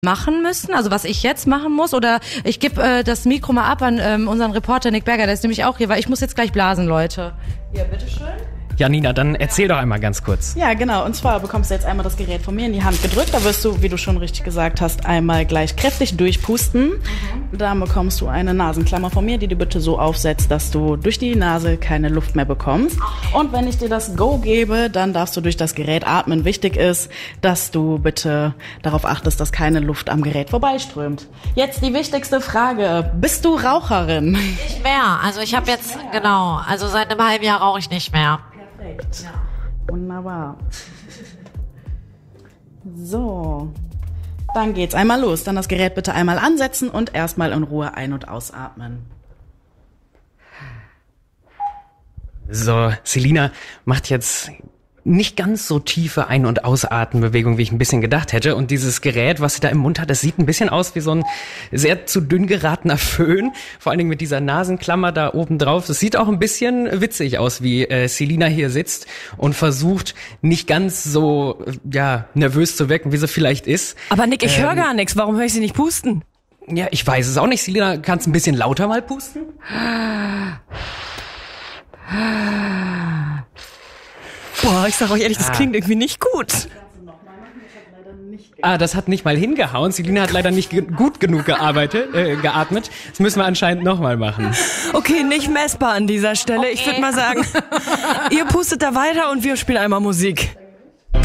machen müssen, also was ich jetzt machen muss, oder ich gebe das Mikro mal ab an unseren Reporter Nick Berger, der ist nämlich auch hier, weil ich muss jetzt gleich blasen, Leute. Ja, bitteschön. Janina, dann erzähl doch einmal ganz kurz. Ja, genau. Und zwar bekommst du jetzt einmal das Gerät von mir in die Hand gedrückt. Da wirst du, wie du schon richtig gesagt hast, einmal gleich kräftig durchpusten. Dann bekommst du eine Nasenklammer von mir, die du bitte so aufsetzt, dass du durch die Nase keine Luft mehr bekommst. Und wenn ich dir das Go gebe, dann darfst du durch das Gerät atmen. Wichtig ist, dass du bitte darauf achtest, dass keine Luft am Gerät vorbeiströmt. Jetzt die wichtigste Frage. Bist du Raucherin? Nicht mehr. Also ich habe jetzt, genau, also seit einem halben Jahr rauche ich nicht mehr. Perfekt. Ja. Wunderbar. So, dann geht's einmal los. Dann das Gerät bitte einmal ansetzen und erstmal in Ruhe ein- und ausatmen. So, Selina macht jetzt nicht ganz so tiefe Ein- und Ausatmenbewegungen, wie ich ein bisschen gedacht hätte. Und dieses Gerät, was sie da im Mund hat, das sieht ein bisschen aus wie so ein sehr zu dünn geratener Föhn. Vor allen Dingen mit dieser Nasenklammer da oben drauf. Das sieht auch ein bisschen witzig aus, wie Selina hier sitzt und versucht, nicht ganz so nervös zu wirken, wie sie vielleicht ist. Aber Nick, ich höre gar nichts. Warum höre ich sie nicht pusten? Ja, ich weiß es auch nicht. Selina, kannst du ein bisschen lauter mal pusten? Boah, ich sag euch ehrlich, das klingt irgendwie nicht gut. Das hat nicht mal hingehauen. Selina hat leider nicht gut genug geatmet. Das müssen wir anscheinend nochmal machen. Okay, nicht messbar an dieser Stelle. Okay. Ich würde mal sagen, ihr pustet da weiter und wir spielen einmal Musik.